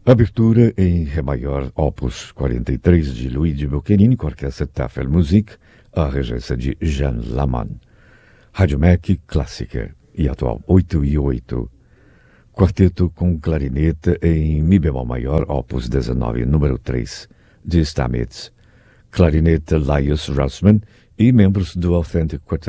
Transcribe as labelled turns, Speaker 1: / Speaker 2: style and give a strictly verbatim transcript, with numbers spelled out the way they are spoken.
Speaker 1: Abertura em Ré maior, opus quarenta e três de Luigi Boccherini, com a orquestra Tafelmusik, a regência de Jean Laman. Rádio M E C clássica e atual oito e oito. Quarteto com clarineta em Mi bemol maior, opus dezenove, número três, de Stamitz. Clarineta Laius Rossman e membros do Authentic Quartet.